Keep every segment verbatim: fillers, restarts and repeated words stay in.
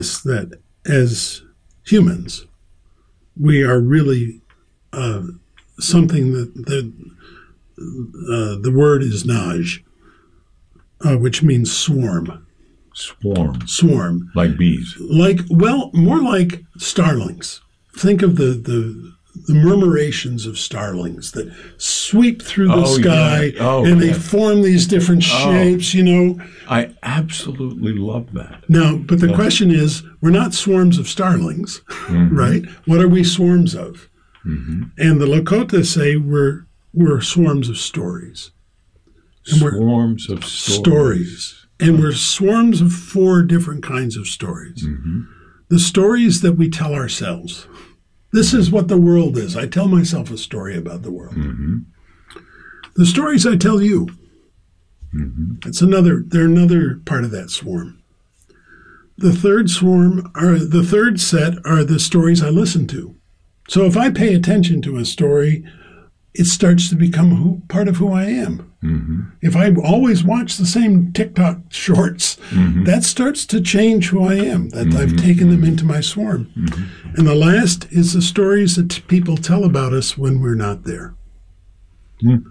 is that as humans, we are really uh, something that, that uh, the word is naj, uh, which means swarm. Swarm. Swarm. Like bees. Like, well, more like starlings. Think of the, the, the murmurations of starlings that sweep through the Oh, sky, yeah. Oh, and they yeah. form these different shapes, Oh. you know. I absolutely love that. Now, but the Yeah. question is, we're not swarms of starlings, Mm-hmm. right? What are we swarms of? Mm-hmm. And the Lakota say we're we're swarms of stories. And we're- Swarms of stories. Stories. And we're swarms of four different kinds of stories. Mm-hmm. The stories that we tell ourselves. This is what the world is. I tell myself a story about the world. Mm-hmm. The stories I tell you. Mm-hmm. It's another, they're another part of that swarm. The third swarm are, the third set are the stories I listen to. So if I pay attention to a story, it starts to become who, part of who I am. Mm-hmm. If I always watch the same TikTok shorts, Mm-hmm. that starts to change who I am, that Mm-hmm. I've taken them into my swarm. Mm-hmm. And the last is the stories that t- people tell about us when we're not there. Mm.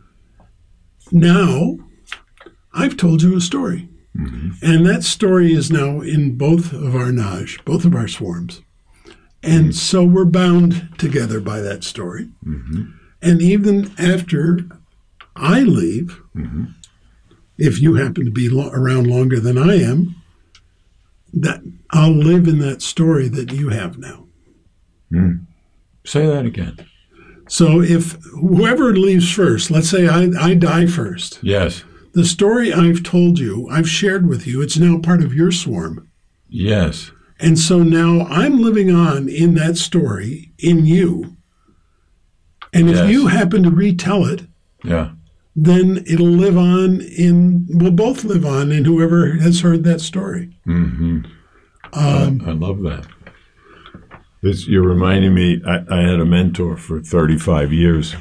Now, I've told you a story. Mm-hmm. And that story is now in both of our naj, both of our swarms. And Mm-hmm. so we're bound together by that story. Mm-hmm. And even after I leave, Mm-hmm. if you happen to be lo- around longer than I am, that I'll live in that story that you have now. Mm. Say that again. So if whoever leaves first, let's say I, I die first, Yes. the story I've told you, I've shared with you, it's now part of your swarm. Yes. And so now I'm living on in that story, in you. And if Yes. you happen to retell it, Yeah. then it'll live on in, we'll both live on in whoever has heard that story. Mm-hmm. Um, I, I love that. This, you're reminding me, I, I had a mentor for thirty-five years.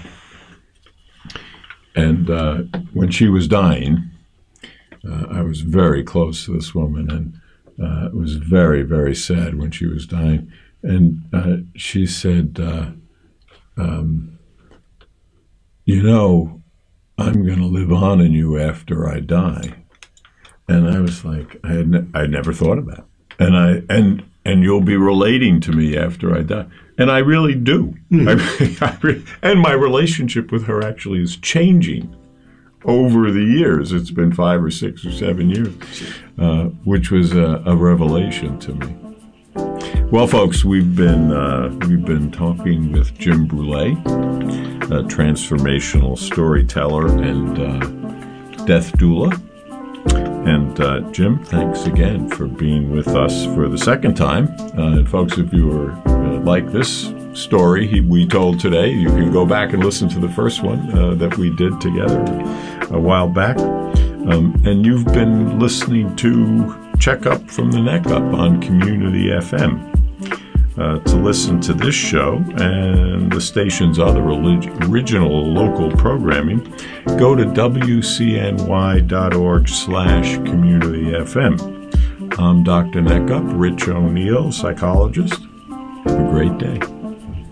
And uh, when she was dying, uh, I was very close to this woman, and uh, it was very, very sad when she was dying. And uh, she said, uh, um, you know, I'm going to live on in you after I die. And I was like, I had ne- I never thought of that. And I and and you'll be relating to me after I die. And I really do. Mm-hmm. I, I re- and my relationship with her actually is changing over the years. It's been five or six or seven years, uh, which was a, a revelation to me. Well, folks, we've been uh, we've been talking with Jim Brule, a transformational storyteller and uh, death doula. And uh, Jim, thanks again for being with us for the second time. Uh, and folks, if you were uh, like this story he, we told today, you can go back and listen to the first one uh, that we did together a while back. Um, and you've been listening to Check Up from the Neck Up on Community F M. Uh, to listen to this show and the station's other relig- original local programming, go to W C N Y dot org slash community F M. I'm Doctor Neckup, Rich O'Neill, psychologist. Have a great day.